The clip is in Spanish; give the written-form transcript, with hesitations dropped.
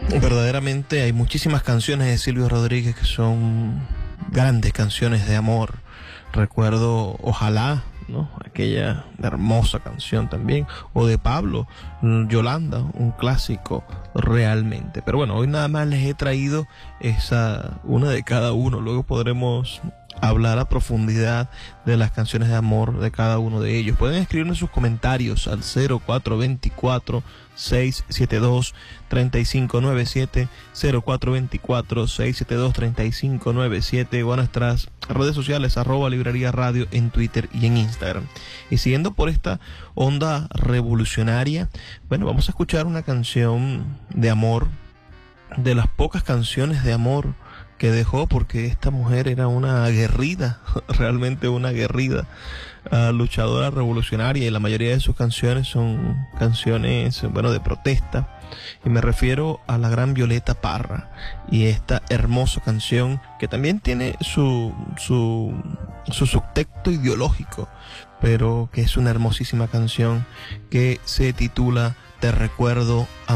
Verdaderamente hay muchísimas canciones de Silvio Rodríguez que son grandes canciones de amor. Recuerdo Ojalá, ¿no? Aquella hermosa canción también. O de Pablo, Yolanda, un clásico realmente. Pero bueno, hoy nada más les he traído una de cada uno. Luego podremos hablar a profundidad de las canciones de amor de cada uno de ellos. Pueden escribirme sus comentarios al 0424 672 3597, 0424 672 3597, o a nuestras redes sociales @librería radio en Twitter y en Instagram. Y siguiendo por esta onda revolucionaria, bueno, vamos a escuchar una canción de amor, de las pocas canciones de amor que dejó, porque esta mujer era una aguerrida, realmente una aguerrida, luchadora revolucionaria, y la mayoría de sus canciones son canciones, bueno, de protesta. Y me refiero a la gran Violeta Parra y esta hermosa canción que también tiene su subtexto ideológico, pero que es una hermosísima canción que se titula Te recuerdo,